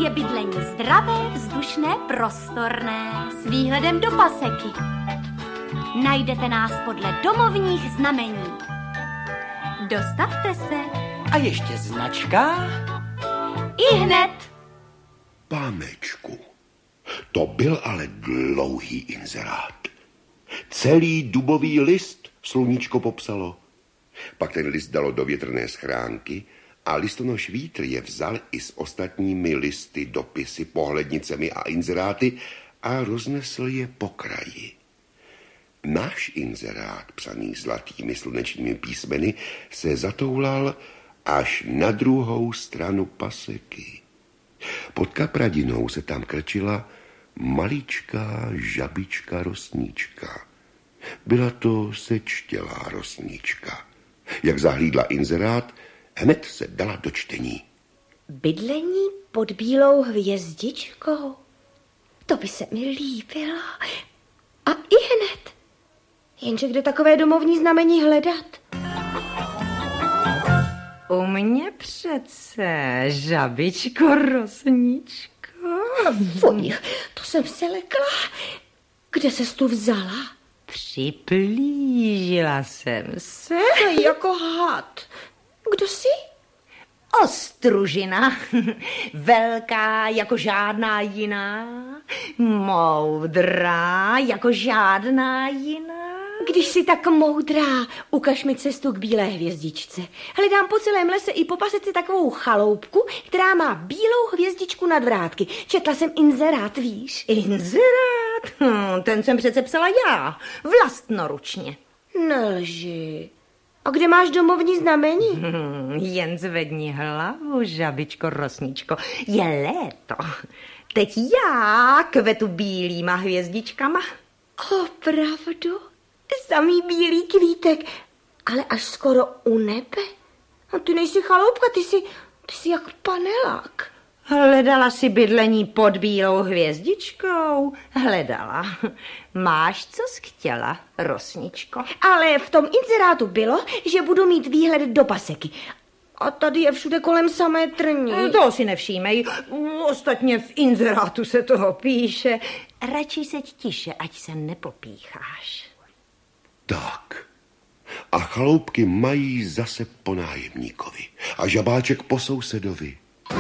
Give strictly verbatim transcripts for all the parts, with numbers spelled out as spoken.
je bydlení zdravé, vzdušné, prostorné, s výhledem do paseky. Najdete nás podle domovních znamení. Dostavte se. A ještě značka? I hned. Pánečku, to byl ale dlouhý inzerát. Celý dubový list sluníčko popsalo. Pak ten list dalo do větrné schránky a listonoš Vítr je vzal i s ostatními listy, dopisy, pohlednicemi a inzeráty a roznesl je po kraji. Náš inzerát, psaný zlatými slunečními písmeny, se zatoulal až na druhou stranu paseky. Pod kapradinou se tam krčila maličká žabička rosnička. Byla to sečtělá rosnička. Jak zahlídla inzerát, hned se dala do čtení. Bydlení pod bílou hvězdičkou? To by se mi líbilo. A i hned. Jenže kde takové domovní znamení hledat? U mě přece, žabičko, rosničko. Fuj, to jsem se lekla. Kde ses tu vzala? Připlížila jsem se. Jako had. Kdo jsi? Ostružina, velká jako žádná jiná, moudrá jako žádná jiná. Když jsi tak moudrá, ukaž mi cestu k bílé hvězdičce. Hledám po celém lese i po paseci takovou chaloupku, která má bílou hvězdičku nad vrátky. Četla jsem inzerát, víš? Inzerát? Hm, ten jsem přece psala já, vlastnoručně. Nelži. A kde máš domovní znamení? Hmm, jen zvedni hlavu, žabičko, rosničko. Je léto. Teď já kvetu bílýma hvězdičkama. Opravdu? Samý bílý kvítek, ale až skoro u nebe. A ty nejsi chaloupka, ty jsi, ty jsi jak panelák. Hledala si bydlení pod bílou hvězdičkou? Hledala. Máš, co jsi chtěla, rosničko? Ale v tom inzerátu bylo, že budu mít výhled do paseky. A tady je všude kolem samé trní. To si nevšímej. Ostatně v inzerátu se toho píše. Radši seď tiše, ať se nepopícháš. Tak. A chaloupky mají zase po nájemníkovi. A žabáček po sousedovi.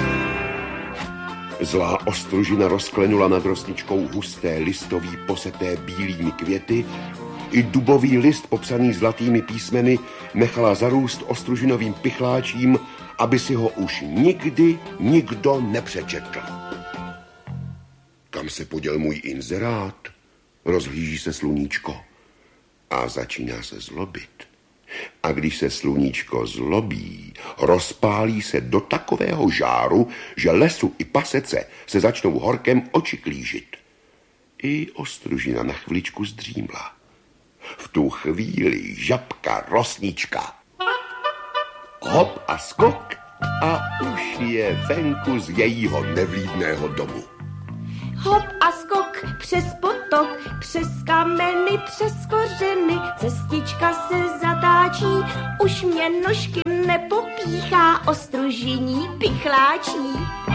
Zlá ostružina rozklenula nad rosničkou husté listový poseté bílými květy. I dubový list popsaný zlatými písmeny nechala zarůst ostružinovým pichláčím, aby si ho už nikdy nikdo nepřečetl. Kam se poděl můj inzerát? Rozhlíží se sluníčko a začíná se zlobit. A když se sluníčko zlobí, rozpálí se do takového žáru, že lesu i pasece se začnou horkem oči klížit. I ostružina na chviličku zdřímla. V tu chvíli žabka rosnička. Hop a skok a už je venku z jejího nevlídného domu. Hop a skok přes potok, přes kameny, přes kořeny, cestička se zatáčí, už mě nožky nepopíchá, ostružiní pichláčí.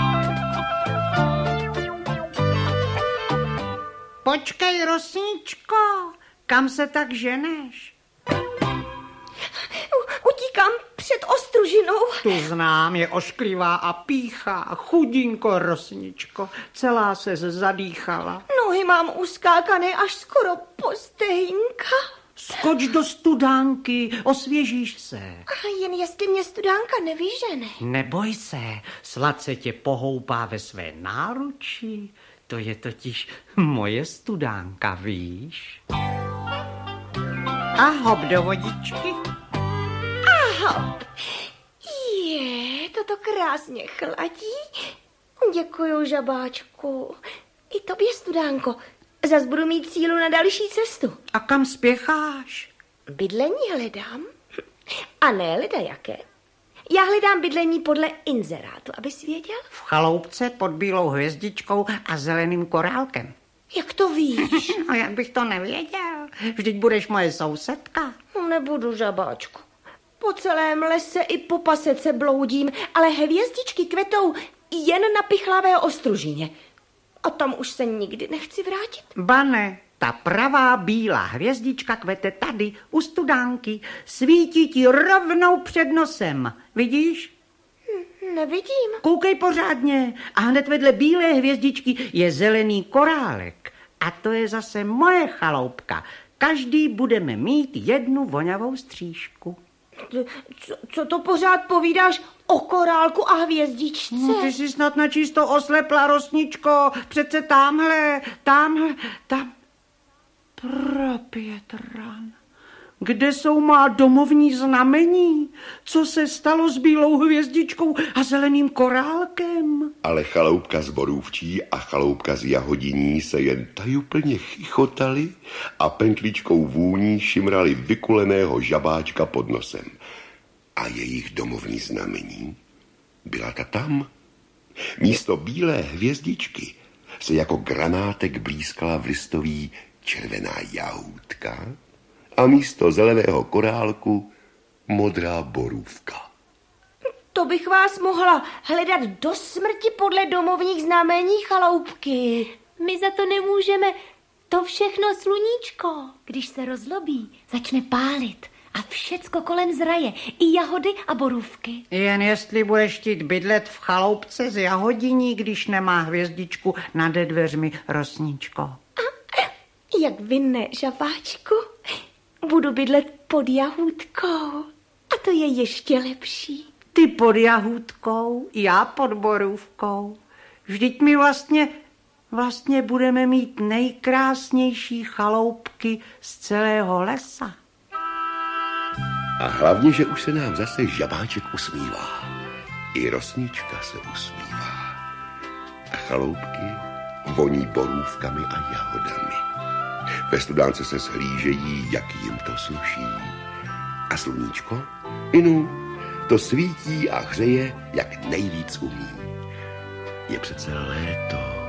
Počkej, rosničko, kam se tak ženeš? Utíkám před ostružinou. Tu znám, je ošklivá a píchá. Chudinko, rosničko, celá se zadýchala. Nohy mám uskákané až skoro po stehínka. Skoč do studánky, osvěžíš se. A jen jestli mě studánka nevyžene. Neboj se, sladce tě pohoupá ve své náručí. To je totiž moje studánka, víš? A hop do vodičky. Hop. Je, toto krásně chladí. Děkuju, žabáčku. I tobě, studánko. Zas budu mít sílu na další cestu. A kam spěcháš? Bydlení hledám. A ne leda jaké. Já hledám bydlení podle inzerátu, abys věděl. V chaloupce pod bílou hvězdičkou a zeleným korálkem. Jak to víš? No, jak bych to nevěděl. Vždyť budeš moje sousedka. Nebudu, žabáčku. Po celém lese i po pasece bloudím, ale hvězdičky kvetou jen na Pichlavé Ostružině. A tam už se nikdy nechci vrátit. Bane, ta pravá bílá hvězdička kvete tady u studánky. Svítí ti rovnou před nosem. Vidíš? Nevidím. Koukej pořádně. A hned vedle bílé hvězdičky je zelený korálek. A to je zase moje chaloupka. Každý budeme mít jednu voňavou střížku. Co, co to pořád povídáš o korálku a hvězdičce? No, ty jsi snad načisto oslepla, Rosničko. Přece tamhle, tamhle, tam. Propětran. Kde jsou má domovní znamení? Co se stalo s bílou hvězdičkou a zeleným korálkem? Ale chaloupka z Borůvčí a chaloupka z Jahodiní se jen tajuplně chichotali a pentličkou vůní šimrali vykuleného žabáčka pod nosem. A jejich domovní znamení byla ta tam. Místo bílé hvězdičky se jako granátek blízkala v listový červená jahůdka a místo zeleného korálku modrá borůvka. To bych vás mohla hledat do smrti podle domovních znamení chaloupky. My za to nemůžeme. To všechno sluníčko, když se rozlobí, začne pálit a všecko kolem zraje, i jahody a borůvky. Jen jestli budeš chtít bydlet v chaloupce z Jahodiní, když nemá hvězdičku nad dveřmi, Rosničko. Jak vy ne, žabáčku? Budu bydlet pod jahůdkou. A to je ještě lepší. Ty pod jahůdkou, já pod borůvkou. Vždyť my vlastně, vlastně budeme mít nejkrásnější chaloupky z celého lesa. A hlavně, že už se nám zase žabáček usmívá. I Rosnička se usmívá. A chaloupky voní borůvkami a jahodami. Ve studánce se shlížejí, jak jim to sluší. A sluníčko, inu, to svítí a hřeje, jak nejvíc umí. Je přece léto.